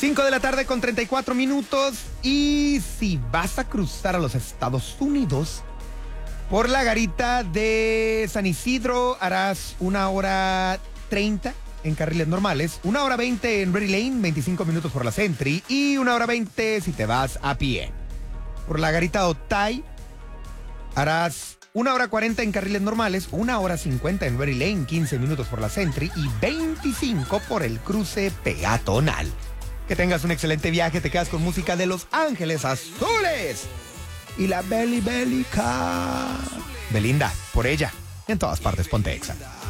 5 de la tarde con 34 minutos. Y si vas a cruzar a los Estados Unidos, por la garita de San Isidro harás 1:30 en carriles normales, 1:20 en Ready Lane, 25 minutos por la Sentry y 1:20 si te vas a pie. Por la garita Otay harás 1:40 en carriles normales, 1:50 en Ready Lane, 15 minutos por la Sentry y 25 por el cruce peatonal. Que tengas un excelente viaje, te quedas con música de Los Ángeles Azules y la Belly Bélica. Belinda, por ella, en todas partes ponte Exa.